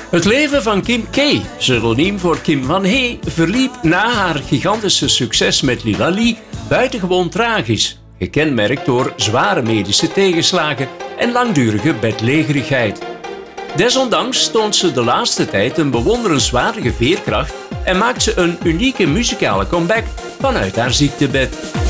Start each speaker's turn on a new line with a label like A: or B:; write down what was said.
A: Het leven van Kim K, pseudoniem voor Kim van Hey, verliep na haar gigantische succes met Lila Lee buitengewoon tragisch, gekenmerkt door zware medische tegenslagen en langdurige bedlegerigheid. Desondanks toont ze de laatste tijd een bewonderenswaardige veerkracht en maakt ze een unieke muzikale comeback vanuit haar ziektebed.